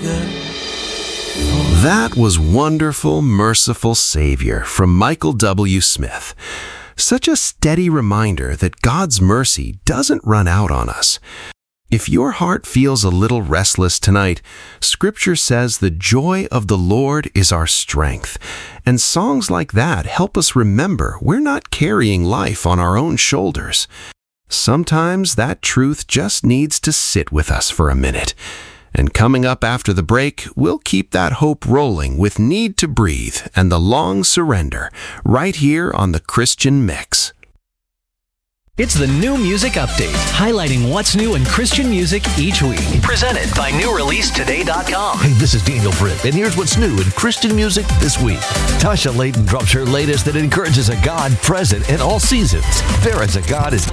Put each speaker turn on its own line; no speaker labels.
That was Wonderful, Merciful Savior from Michael W. Smith. Such a steady reminder that God's mercy doesn't run out on us. If your heart feels a little restless tonight, Scripture says the joy of the Lord is our strength. And songs like that help us remember we're not carrying life on our own shoulders. Sometimes that truth just needs to sit with us for a minute. And coming up after the break, we'll keep that hope rolling with Need to Breathe and The Long Surrender, right here on the Christian Mix.
It's the New Music Update, highlighting what's new in Christian music each week. Presented by NewReleaseToday.com.
Hey, this is Daniel Britt, and here's what's new in Christian music this week. Tasha Layton drops her latest that encourages a God present in all seasons. There is a God is